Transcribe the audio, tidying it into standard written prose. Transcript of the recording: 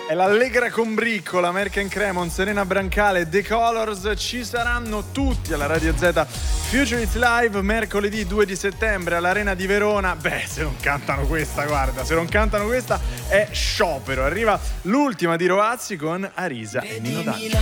È l'Allegra con Bricco, la Merck Cremon, Serena Brancale, The Colors. Ci saranno tutti alla Radio Z Future It's Live mercoledì 2 di settembre all'Arena di Verona. Beh, se non cantano questa, guarda, se non cantano questa è sciopero. Arriva l'ultima di Rovazzi con Arisa e Nino D'Angelo.